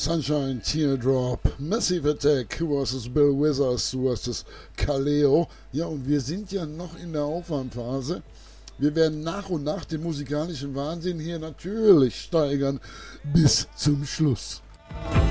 Sunshine Teardrop, Massive Attack versus Bill Withers versus Kaleo. Ja, und wir sind ja noch in der Aufwärmphase. Wir werden nach und nach den musikalischen Wahnsinn hier natürlich steigern bis zum Schluss.